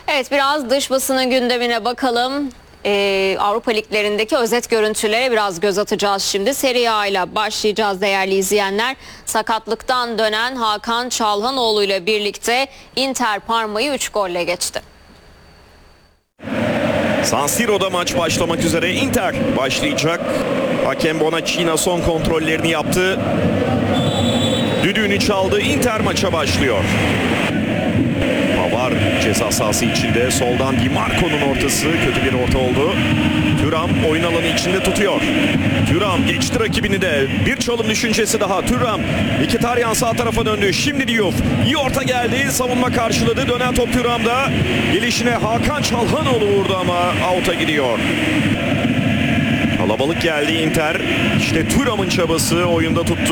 Evet, biraz dış basının gündemine bakalım. Avrupa liglerindeki özet görüntülere biraz göz atacağız şimdi. Serie A ile başlayacağız değerli izleyenler. Sakatlıktan dönen Hakan Çalhanoğlu ile birlikte Inter Parma'yı 3 golle geçti. San Siro'da maç başlamak üzere. Inter başlayacak. Hakem Bonaccina son kontrollerini yaptı. Düdüğünü çaldı. Inter maça başlıyor. Pavard ceza sahası içinde. Soldan Di Marco'nun ortası. Kötü bir orta oldu. Thuram oyun alanı içinde tutuyor. Thuram geçti rakibini de. Bir çalım düşüncesi daha. Thuram. Mkhitaryan sağ tarafa döndü. Şimdi Diouf. İyi orta geldi. Savunma karşıladı. Dönen top Thuram'da. Gelişine Hakan Çalhanoğlu vurdu ama out'a gidiyor. Kalabalık geldi Inter. İşte Thuram'ın çabası oyunda tuttu.